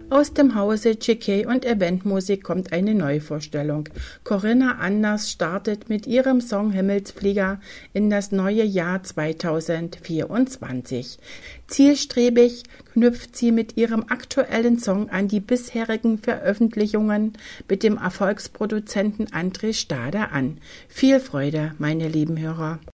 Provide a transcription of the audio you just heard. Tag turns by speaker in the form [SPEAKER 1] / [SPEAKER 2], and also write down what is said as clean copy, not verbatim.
[SPEAKER 1] Aus dem Hause GK und Eventmusik kommt eine Neuvorstellung. Corinna Anders startet mit ihrem Song Himmelsflieger in das neue Jahr 2024. Zielstrebig knüpft sie mit ihrem aktuellen Song an die bisherigen Veröffentlichungen mit dem Erfolgsproduzenten André Stade an. Viel Freude, meine lieben Hörer!